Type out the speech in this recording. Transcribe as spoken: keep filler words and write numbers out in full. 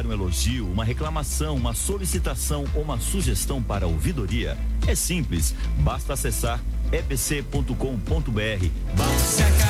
enviar um elogio, uma reclamação, uma solicitação ou uma sugestão para a ouvidoria? É simples, basta acessar e b c ponto com ponto b r.